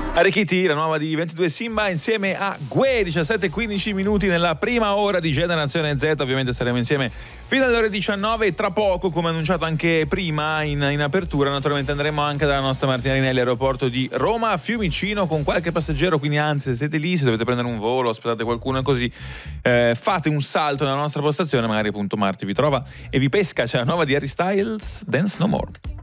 Arricchiti, la nuova di 22 Simba insieme a Gue, 17-15 minuti nella prima ora di Generazione Z. Ovviamente saremo insieme fino alle ore 19 e tra poco, come annunciato anche prima in apertura, naturalmente andremo anche dalla nostra Martina Rinelli, aeroporto di Roma a Fiumicino, con qualche passeggero, quindi anzi se siete lì, se dovete prendere un volo, aspettate qualcuno e così, fate un salto nella nostra postazione, magari appunto Marti vi trova e vi pesca. C'è la nuova di Harry Styles, Dance No More.